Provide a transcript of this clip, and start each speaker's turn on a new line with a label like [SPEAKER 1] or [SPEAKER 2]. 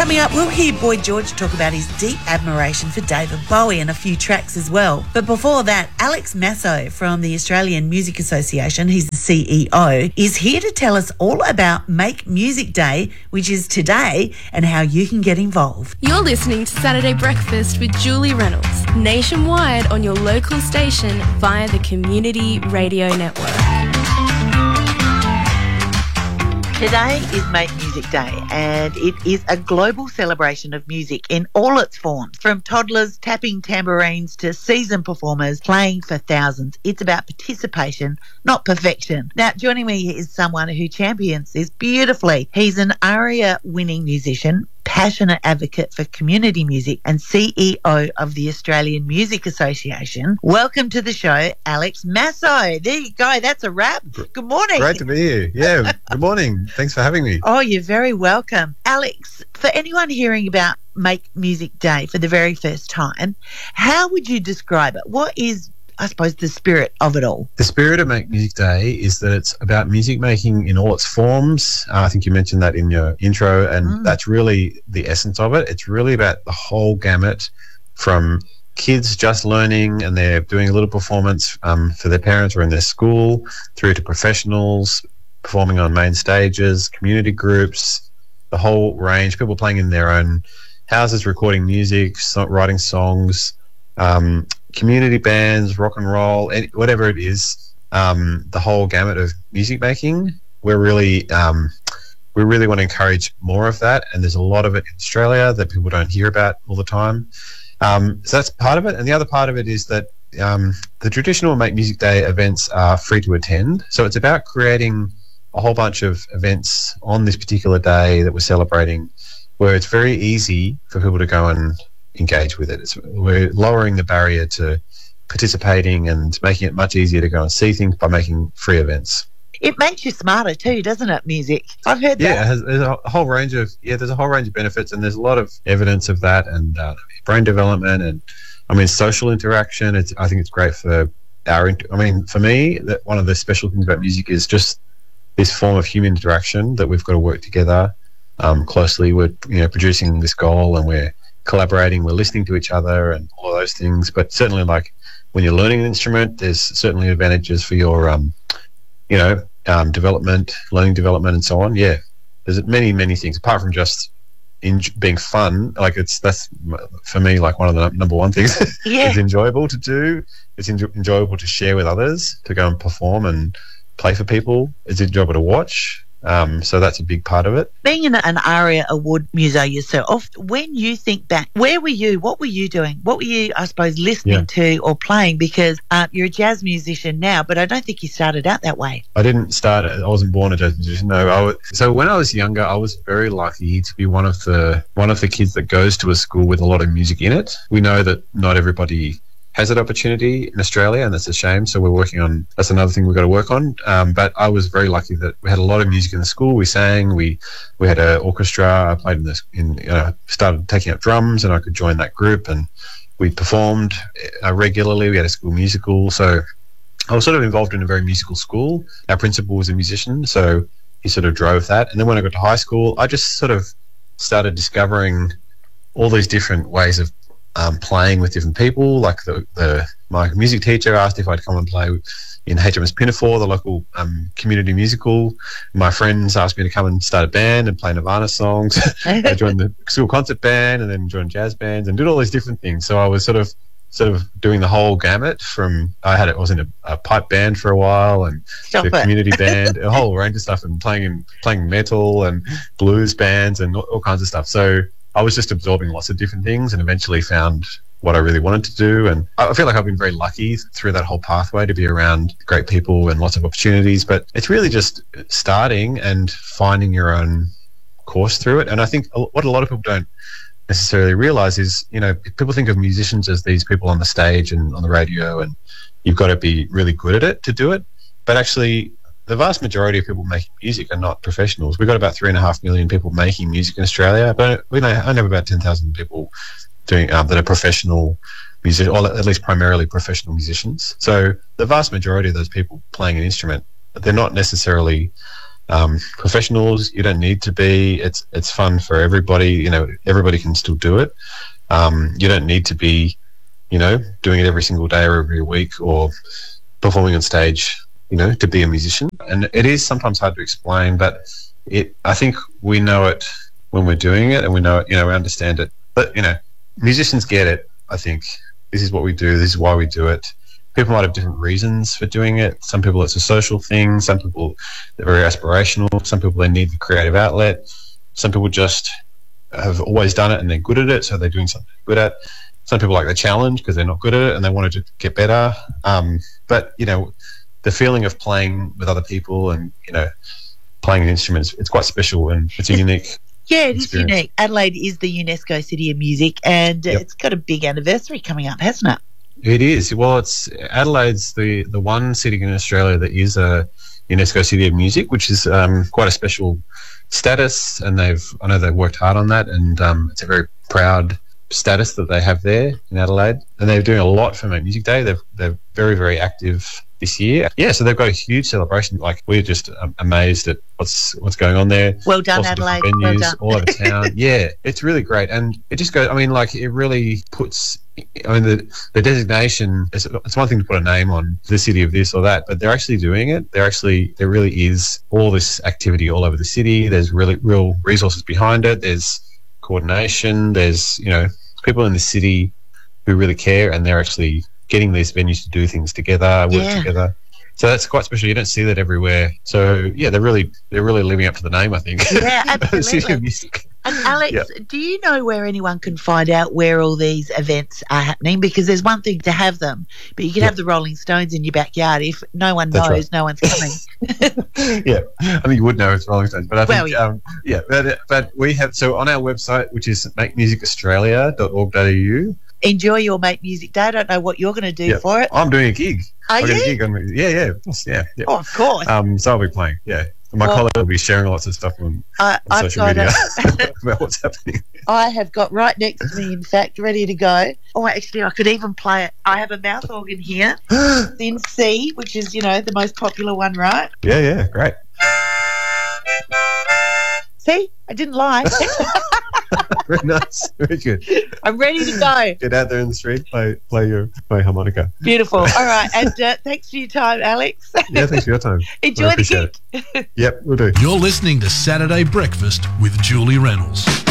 [SPEAKER 1] Coming up, we'll hear Boy George talk about his deep admiration for David Bowie and a few tracks as well. But before that, Alex Masso from the Australian Music Association, he's the CEO, is here to tell us all about Make Music Day, which is today, and how you can get involved.
[SPEAKER 2] You're listening to Saturday Breakfast with Julie Reynolds, nationwide on your local station via the Community Radio Network.
[SPEAKER 1] Today is Make Music Day, and it is a global celebration of music in all its forms, from toddlers tapping tambourines to seasoned performers playing for thousands. It's about participation, not perfection. Now, joining me is someone who champions this beautifully. He's an ARIA-winning musician, passionate advocate for community music, and CEO of the Australian Music Association. Welcome to the show, Alex Masso. There you go. That's a wrap. Good morning.
[SPEAKER 3] Great to be here. Yeah, good morning. Thanks for having me.
[SPEAKER 1] Oh, you're very welcome. Alex, for anyone hearing about Make Music Day for the very first time, how would you describe it? What is, I suppose, the spirit of it all?
[SPEAKER 3] The spirit of Make Music Day is that it's about music making in all its forms. I think you mentioned that in your intro, and that's really the essence of it. It's really about the whole gamut, from kids just learning and they're doing a little performance for their parents or in their school, through to professionals performing on main stages, community groups, the whole range, people playing in their own houses, recording music, writing songs, community bands, rock and roll, whatever it is, the whole gamut of music making. We really want to encourage more of that, and there's a lot of it in Australia that people don't hear about all the time. So that's part of it, and the other part of it is that the traditional Make Music Day events are free to attend. So it's about creating a whole bunch of events on this particular day that we're celebrating, where it's very easy for people to go and engage with it. We're lowering the barrier to participating and making it much easier to go and see things by making free events.
[SPEAKER 1] It makes you smarter too, doesn't it, music? I've heard that.
[SPEAKER 3] Yeah, there's a whole range of benefits, and there's a lot of evidence of that, and brain development, and social interaction. I think it's great for for me, that one of the special things about music is just this form of human interaction that we've got to work together closely. We're producing this goal, and we're collaborating, we're listening to each other and all of those things. But certainly, like when you're learning an instrument, there's certainly advantages for your development, learning development, and so on. Yeah, there's many things apart from just being fun. Like that's for me like one of the number one things.
[SPEAKER 1] Yeah.
[SPEAKER 3] It's enjoyable to do. It's enjoyable to share with others, to go and perform and play for people. It's enjoyable to watch. So that's a big part of it.
[SPEAKER 1] Being an ARIA Award muso yourself, when you think back, where were you? What were you doing? What were you, I suppose, listening to or playing? Because you're a jazz musician now, but I don't think you started out that way.
[SPEAKER 3] I didn't start. I wasn't born a jazz musician. No. So when I was younger, I was very lucky to be one of the kids that goes to a school with a lot of music in it. We know that not everybody has that opportunity in Australia, and that's a shame. So that's another thing we've got to work on. But I was very lucky that we had a lot of music in the school. We sang, we had an orchestra. I played started taking up drums, and I could join that group, and we performed regularly. We had a school musical. So I was sort of involved in a very musical school. Our principal was a musician, so he sort of drove that. And then when I got to high school, I just sort of started discovering all these different ways of playing with different people. Like my music teacher asked if I'd come and play in HMS Pinafore, the local community musical. My friends asked me to come and start a band and play Nirvana songs. I joined the school concert band, and then joined jazz bands and did all these different things. So I was sort of doing the whole gamut. I was in a pipe band for a while, and the community band, a whole range of stuff, and playing metal and blues bands and all kinds of stuff. So I was just absorbing lots of different things, and eventually found what I really wanted to do. And I feel like I've been very lucky through that whole pathway to be around great people and lots of opportunities. But it's really just starting and finding your own course through it. And I think what a lot of people don't necessarily realize is, people think of musicians as these people on the stage and on the radio, and you've got to be really good at it to do it. But actually, the vast majority of people making music are not professionals. We've got about 3.5 million people making music in Australia, but I know about 10,000 people doing that are professional musicians, or at least primarily professional musicians. So the vast majority of those people playing an instrument, they're not necessarily professionals. You don't need to be. It's fun for everybody. You know, everybody can still do it. You don't need to be, you know, doing it every single day or every week or performing on stage, you know, to be a musician. And it is sometimes hard to explain, but I think we know it when we're doing it, and we know it, you know, we understand it. But, you know, musicians get it, I think. This is what we do. This is why we do it. People might have different reasons for doing it. Some people it's a social thing. Some people they're very aspirational. Some people they need the creative outlet. Some people just have always done it and they're good at it, so they're doing something good at. Some people like the challenge because they're not good at it and they want to get better. But, you know, the feeling of playing with other people and, you know, playing an instrument, it's quite special and it's a unique
[SPEAKER 1] Yeah, it
[SPEAKER 3] experience.
[SPEAKER 1] is unique. Adelaide is the UNESCO City of Music, and it's got a big anniversary coming up, hasn't it?
[SPEAKER 3] It is. Well, it's Adelaide's the one city in Australia that is a UNESCO City of Music, which is quite a special status, and I know they've worked hard on that, and it's a very proud status that they have there in Adelaide, and they're doing a lot for Make Music Day. They're very, very active this year. Yeah, so they've got a huge celebration. Like, we're just amazed at what's going on there.
[SPEAKER 1] Well done,
[SPEAKER 3] Lots of different
[SPEAKER 1] Adelaide. Well
[SPEAKER 3] venues
[SPEAKER 1] done.
[SPEAKER 3] all over town. Yeah, it's really great, and it just goes. I mean, like, it really puts. I mean, the designation. It's one thing to put a name on the city of this or that, but they're actually doing it. There really is all this activity all over the city. There's really real resources behind it. There's coordination. There's, you know, people in the city who really care, and they're actually getting these venues to do things together, work together. So that's quite special. You don't see that everywhere. So yeah, they're really living up to the name, I think.
[SPEAKER 1] Yeah,
[SPEAKER 3] The City
[SPEAKER 1] absolutely.
[SPEAKER 3] of Music.
[SPEAKER 1] And Alex, do you know where anyone can find out where all these events are happening? Because there's one thing to have them, but you can have the Rolling Stones in your backyard. If no one
[SPEAKER 3] That's
[SPEAKER 1] knows,
[SPEAKER 3] right.
[SPEAKER 1] no one's coming.
[SPEAKER 3] Yeah, I think you would know it's Rolling Stones, but I think
[SPEAKER 1] Well,
[SPEAKER 3] but we have, so on our website, which is makemusicaustralia.org.au.
[SPEAKER 1] Enjoy your Make Music Day. I don't know what you're going to do for it.
[SPEAKER 3] I'm doing a gig.
[SPEAKER 1] Are
[SPEAKER 3] I got
[SPEAKER 1] you?
[SPEAKER 3] a gig on, yeah.
[SPEAKER 1] Oh, of course.
[SPEAKER 3] So I'll be playing. Yeah, my colleague will be sharing lots of stuff on
[SPEAKER 1] I've
[SPEAKER 3] social
[SPEAKER 1] got
[SPEAKER 3] media
[SPEAKER 1] it.
[SPEAKER 3] about what's happening.
[SPEAKER 1] I have got right next to me, in fact, ready to go. Oh, actually, I could even play it. I have a mouth organ here. It's in C, which is, you know, the most popular one, right?
[SPEAKER 3] Yeah, great.
[SPEAKER 1] See? I didn't lie.
[SPEAKER 3] Very nice, very good.
[SPEAKER 1] I'm ready to go.
[SPEAKER 3] Get out there in the street, play harmonica.
[SPEAKER 1] Beautiful. All right. And thanks for your time, Alex.
[SPEAKER 3] Yeah, thanks for your time.
[SPEAKER 1] Enjoy
[SPEAKER 3] I
[SPEAKER 1] the
[SPEAKER 3] appreciate
[SPEAKER 1] gig.
[SPEAKER 3] it. Yep, we'll do.
[SPEAKER 4] You're listening to Saturday Breakfast with Julie Reynolds.